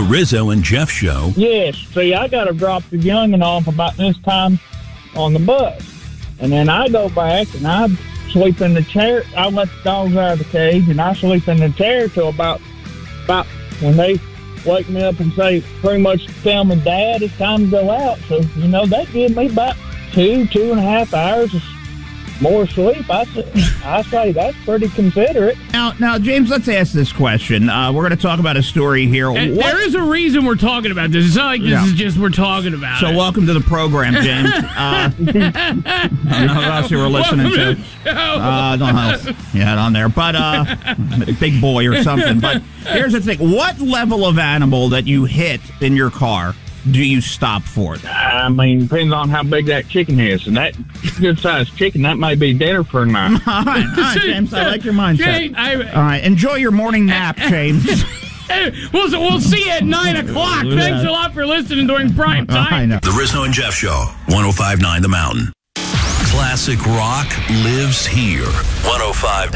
Rizzo and Jeff Show. Yes. See, I got to drop the youngin' off about this time on the bus. And then I go back and I sleep in the chair. I let the dogs out of the cage and I sleep in the chair till about when they wake me up and say, pretty much tell me, Dad, it's time to go out. So, that gives me about 2.5 hours of more sleep. I say that's pretty considerate. Now, James, let's ask this question. We're going to talk about a story here. There is a reason we're talking about this. It's not like this is just we're talking about it. Welcome to the program, James. I don't know who else you were listening to. I don't know. Yeah, on there. But Big Boy or something. But here's the thing. What level of animal that you hit in your car do you stop for? I mean, depends on how big that chicken is. And that good-sized chicken, that may be dinner for a night. All right, James, I like your mindset. James, all right, enjoy your morning nap, James. We'll see you at 9 o'clock. Thanks a lot for listening during prime time. I know. The Rizzo and Jeff Show, 105.9 The Mountain. Classic rock lives here. 105.9